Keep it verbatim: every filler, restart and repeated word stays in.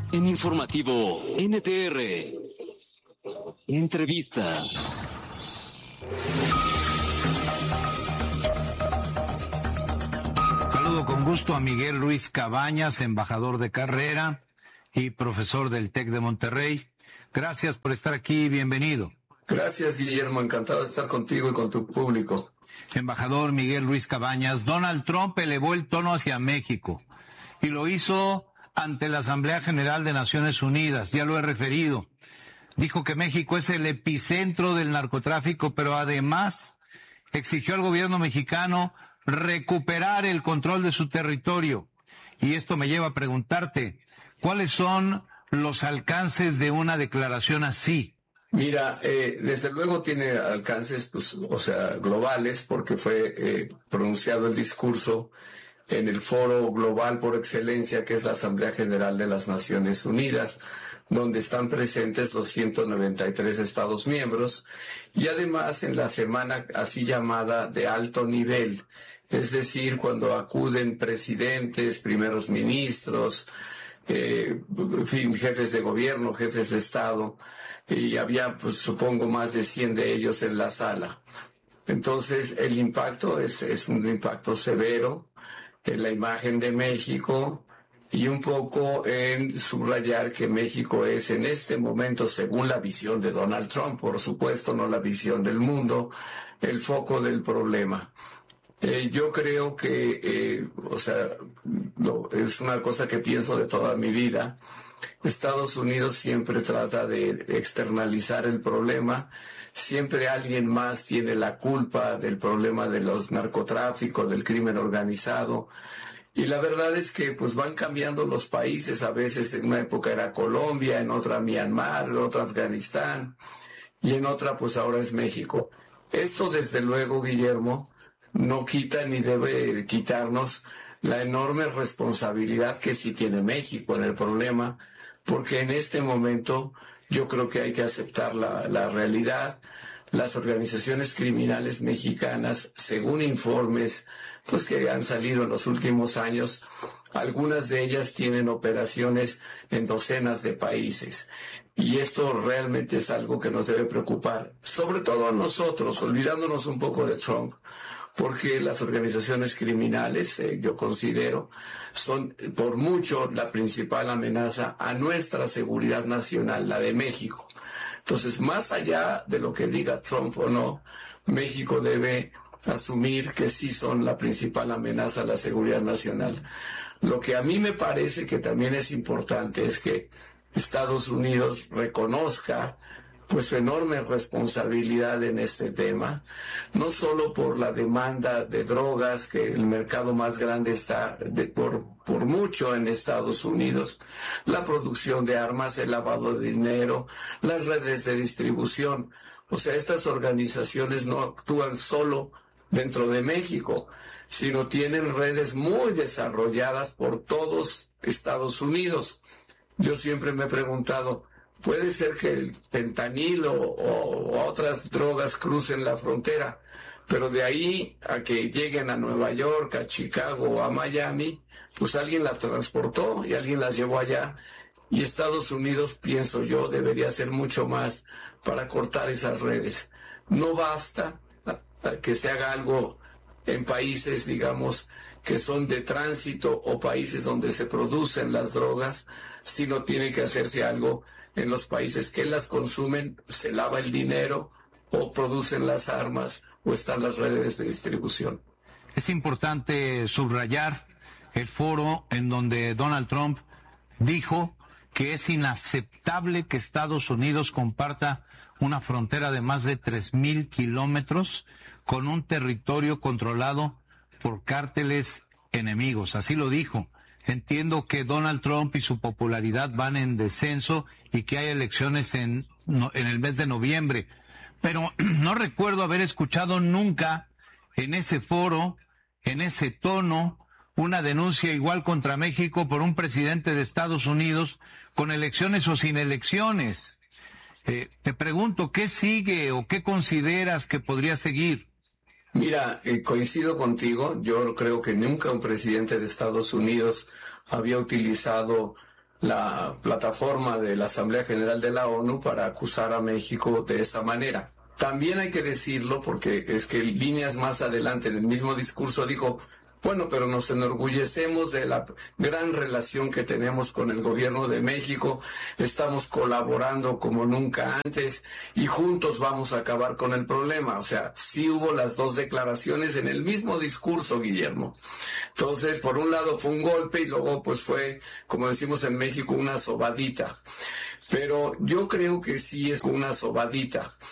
En Informativo N T R. Entrevista. Saludo con gusto a Miguel Luis Cabañas, embajador de carrera y profesor del TEC de Monterrey. Gracias por estar aquí, bienvenido. Gracias, Guillermo, encantado de estar contigo y con tu público. Embajador Miguel Luis Cabañas, Donald Trump elevó el tono hacia México y lo hizo ante la Asamblea General de Naciones Unidas, ya lo he referido. Dijo que México es el epicentro del narcotráfico, pero además exigió al gobierno mexicano recuperar el control de su territorio. Y esto me lleva a preguntarte, ¿cuáles son los alcances de una declaración así? Mira, eh, desde luego tiene alcances, pues, o sea, globales, porque fue eh, pronunciado el discurso en el foro global por excelencia, que es la Asamblea General de las Naciones Unidas, donde están presentes los ciento noventa y tres Estados miembros, y además en la semana así llamada de alto nivel, es decir, cuando acuden presidentes, primeros ministros, eh, en fin, jefes de gobierno, jefes de Estado, y había, pues supongo, más de cien de ellos en la sala. Entonces, el impacto es, es un impacto severo en la imagen de México y un poco en subrayar que México es en este momento, según la visión de Donald Trump, por supuesto, no la visión del mundo, el foco del problema. Eh, yo creo que, eh, o sea, no, es una cosa que pienso de toda mi vida. Estados Unidos siempre trata de externalizar el problema. Siempre alguien más tiene la culpa del problema de los narcotráficos, del crimen organizado. Y la verdad es que pues van cambiando los países. A veces en una época era Colombia, en otra Myanmar, en otra Afganistán y en otra pues ahora es México. Esto desde luego, Guillermo, no quita ni debe quitarnos la enorme responsabilidad que sí tiene México en el problema, porque en este momento yo creo que hay que aceptar la, la realidad. Las organizaciones criminales mexicanas, según informes pues que han salido en los últimos años, algunas de ellas tienen operaciones en docenas de países. Y esto realmente es algo que nos debe preocupar, sobre todo a nosotros, olvidándonos un poco de Trump, porque las organizaciones criminales, eh, yo considero, son por mucho la principal amenaza a nuestra seguridad nacional, la de México. Entonces, más allá de lo que diga Trump o no, México debe asumir que sí son la principal amenaza a la seguridad nacional. Lo que a mí me parece que también es importante es que Estados Unidos reconozca pues su enorme responsabilidad en este tema, no solo por la demanda de drogas, que el mercado más grande está de, por, por mucho en Estados Unidos, la producción de armas, el lavado de dinero, las redes de distribución. O sea, estas organizaciones no actúan solo dentro de México, sino tienen redes muy desarrolladas por todos Estados Unidos. Yo siempre me he preguntado, puede ser que el fentanilo o, o otras drogas crucen la frontera, pero de ahí a que lleguen a Nueva York, a Chicago o a Miami, pues alguien las transportó y alguien las llevó allá. Y Estados Unidos, pienso yo, debería hacer mucho más para cortar esas redes. No basta que se haga algo en países, digamos, que son de tránsito o países donde se producen las drogas, sino tiene que hacerse algo en los países que las consumen, se lava el dinero o producen las armas o están las redes de distribución. Es importante subrayar el foro en donde Donald Trump dijo que es inaceptable que Estados Unidos comparta una frontera de más de tres mil kilómetros con un territorio controlado por cárteles enemigos. Así lo dijo. Entiendo que Donald Trump y su popularidad van en descenso y que hay elecciones en, no, en el mes de noviembre. Pero no recuerdo haber escuchado nunca en ese foro, en ese tono, una denuncia igual contra México por un presidente de Estados Unidos con elecciones o sin elecciones. Eh, te pregunto, ¿qué sigue o qué consideras que podría seguir? Mira, eh, coincido contigo. Yo creo que nunca un presidente de Estados Unidos había utilizado la plataforma de la Asamblea General de la ONU para acusar a México de esa manera. También hay que decirlo porque es que líneas más adelante en el mismo discurso dijo, bueno, pero nos enorgullecemos de la gran relación que tenemos con el gobierno de México, estamos colaborando como nunca antes y juntos vamos a acabar con el problema. O sea, sí hubo las dos declaraciones en el mismo discurso, Guillermo. Entonces, por un lado fue un golpe y luego pues fue, como decimos en México, una sobadita. Pero yo creo que sí es una sobadita.